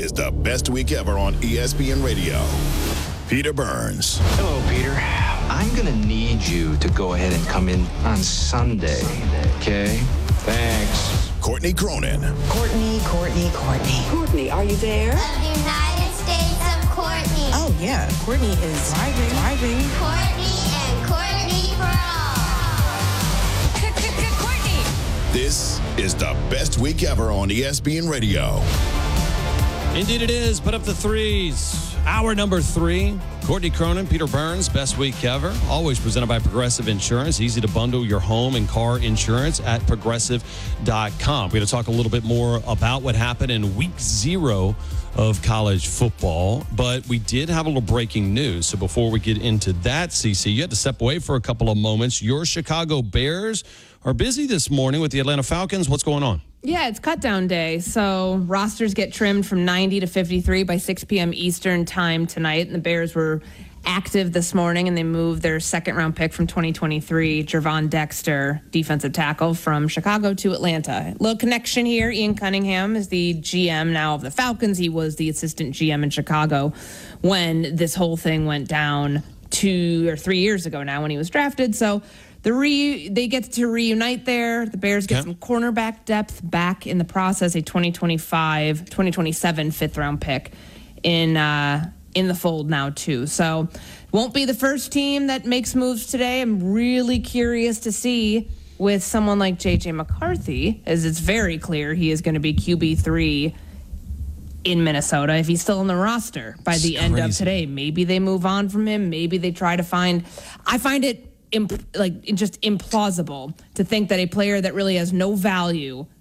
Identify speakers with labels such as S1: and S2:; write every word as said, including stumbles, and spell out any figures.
S1: is the best week ever on E S P N Radio. Peter Burns.
S2: Hello, Peter. I'm going to need you to go ahead and come in on Sunday, okay? Thanks.
S1: Courtney Cronin.
S3: Courtney, Courtney, Courtney.
S4: Courtney, are you there?
S5: Of the United States of Courtney.
S3: Oh, yeah. Courtney is driving, driving.
S5: Courtney and Courtney for all.
S4: Courtney.
S1: This is the best week ever on E S P N Radio.
S6: Indeed it is. Put up the threes. Hour number three. Courtney Cronin, Peter Burns, best week ever. Always presented by Progressive Insurance. Easy to bundle your home and car insurance at progressive dot com. We're going to talk a little bit more about what happened in week zero of college football, but we did have a little breaking news. So before we get into that, CeCe, you had to step away for a couple of moments. Your Chicago Bears are busy this morning with the Atlanta Falcons. What's going on?
S7: Yeah, it's cut down day, so rosters get trimmed from ninety to fifty-three by six p.m. Eastern time tonight, and the Bears were active this morning, and they moved their second-round pick from twenty twenty-three, Gervon Dexter, defensive tackle, from Chicago to Atlanta. Little connection here. Ian Cunningham is the G M now of the Falcons. He was the assistant G M in Chicago when this whole thing went down two or three years ago now when he was drafted, so The re they get to reunite there. The Bears get
S6: okay.
S7: some cornerback depth back in the process, a twenty twenty-five, twenty twenty-seven fifth round pick in uh, in the fold now too. So won't be the first team that makes moves today. I'm really curious to see with someone like J J McCarthy, as it's very clear he is going to be Q B three in Minnesota if he's still on the roster by the
S6: It's
S7: end
S6: crazy.
S7: of today. Maybe they move on from him. Maybe they try to find. I find it. Imp- like just implausible to think that a player that really has no value